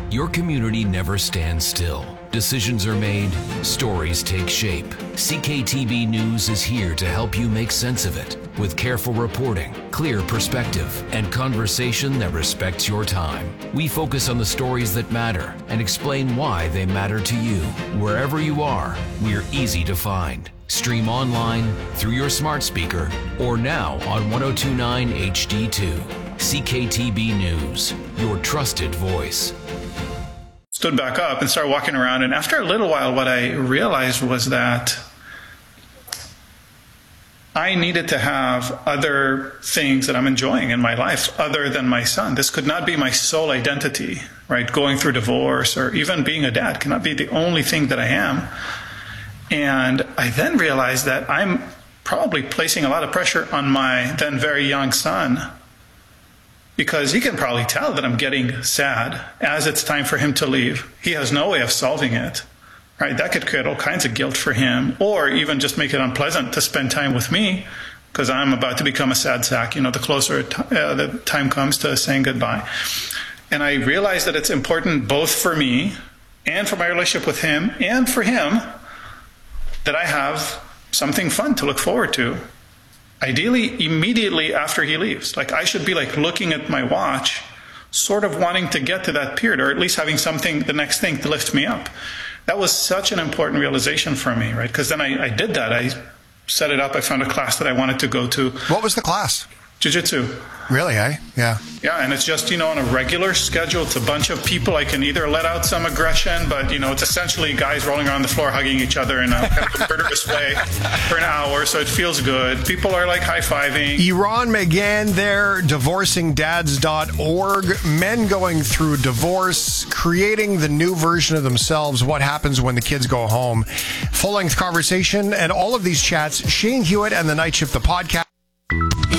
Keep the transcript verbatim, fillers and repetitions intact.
Your community never stands still. Decisions are made, stories take shape. C K T B News is here to help you make sense of it with careful reporting, clear perspective, and conversation that respects your time. We focus on the stories that matter and explain why they matter to you. Wherever you are, we're easy to find. Stream online, through your smart speaker, or now on one oh two point nine H D two. C K T B News, your trusted voice. Stood back up and started walking around, and after a little while what I realized was that I needed to have other things that I'm enjoying in my life other than my son. This could not be my sole identity, right? Going through divorce or even being a dad cannot be the only thing that I am. And I then realized that I'm probably placing a lot of pressure on my then very young son, because he can probably tell that I'm getting sad as it's time for him to leave. He has no way of solving it, right? That could create all kinds of guilt for him, or even just make it unpleasant to spend time with me because I'm about to become a sad sack, you know, the closer t- uh, the time comes to saying goodbye. And I realized that it's important both for me and for my relationship with him and for him that I have something fun to look forward to. Ideally, immediately after he leaves. Like, I should be like looking at my watch, sort of wanting to get to that period, or at least having something, the next thing to lift me up. That was such an important realization for me, right? Because then I, I did that. I set it up. I found a class that I wanted to go to. What was the class? Jiu-jitsu. Really, eh? Yeah. Yeah, and it's just, you know, on a regular schedule. It's a bunch of people. I can either let out some aggression, but, you know, it's essentially guys rolling around the floor hugging each other in a kind of murderous way for an hour, so it feels good. People are, like, high-fiving. Eran McGann there, divorcing dads dot org. Men going through divorce, creating the new version of themselves, what happens when the kids go home. Full-length conversation and all of these chats. Shane Hewitt and The Night Shift, the podcast.